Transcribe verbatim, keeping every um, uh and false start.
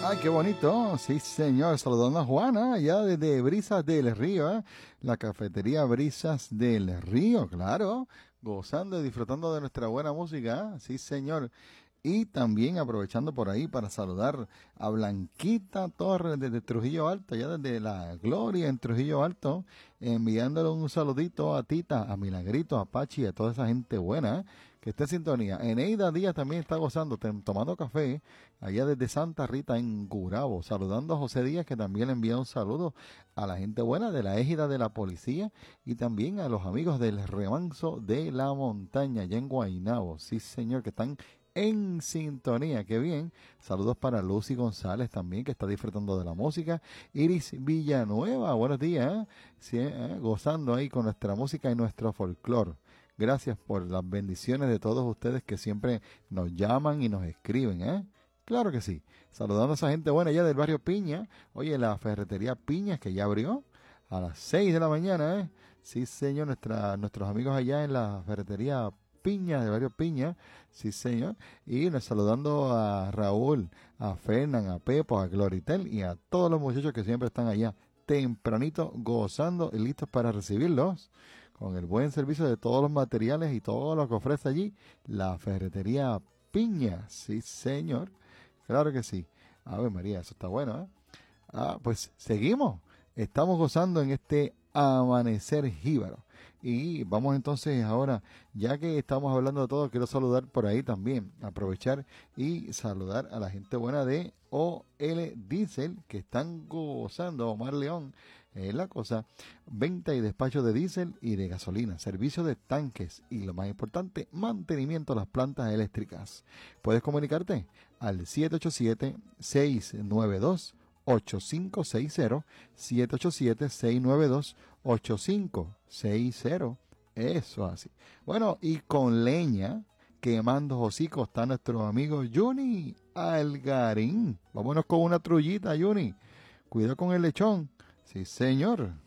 Ay, qué bonito. Sí, señor. Saludando a Juana, allá desde Brisas del Río, ¿eh? La cafetería Brisas del Río, claro. Gozando y disfrutando de nuestra buena música. ¿Eh? Sí, señor. Y también aprovechando por ahí para saludar a Blanquita Torres desde Trujillo Alto, allá desde la Gloria en Trujillo Alto, enviándole un saludito a Tita, a Milagrito, a Pachi y a toda esa gente buena, ¿eh? Que esté en sintonía. Eneida Díaz también está gozando, tem- tomando café, allá desde Santa Rita en Gurabo, saludando a José Díaz, que también le envía un saludo a la gente buena de la égida de la policía y también a los amigos del remanso de la montaña, allá en Guaynabo. Sí, señor, que están en sintonía, qué bien. Saludos para Lucy González también, que está disfrutando de la música. Iris Villanueva, buenos días, ¿eh? Sí, ¿eh? Gozando ahí con nuestra música y nuestro folclore. Gracias por las bendiciones de todos ustedes que siempre nos llaman y nos escriben, ¿eh? Claro que sí. Saludando a esa gente buena allá del barrio Piña. Oye, la ferretería Piñas que ya abrió a las seis de la mañana, ¿eh? Sí, señor, nuestra, nuestros amigos allá en la ferretería Piña, de barrio Piña, sí señor, y nos saludando a Raúl, a Fernan, a Pepo, a Gloritel y a todos los muchachos que siempre están allá tempranito gozando y listos para recibirlos con el buen servicio de todos los materiales y todo lo que ofrece allí la ferretería Piña, sí señor, claro que sí. Ave María, eso está bueno, ¿eh? Ah, pues seguimos, estamos gozando en este amanecer jíbaro. Y vamos entonces ahora, ya que estamos hablando de todo, quiero saludar por ahí también, aprovechar y saludar a la gente buena de O L Diesel, que están gozando, Omar León, es la cosa, venta y despacho de diésel y de gasolina, servicio de tanques y lo más importante, mantenimiento de las plantas eléctricas. Puedes comunicarte al siete ocho siete, seis nueve dos, ocho cinco seis cero, siete ocho siete, seis nueve dos, ocho cinco seis cero. Eso así. Bueno, y con leña, quemando hocicos, está nuestro amigo Juni Algarín. Vámonos con una trullita, Juni. Cuidado con el lechón. Sí, señor.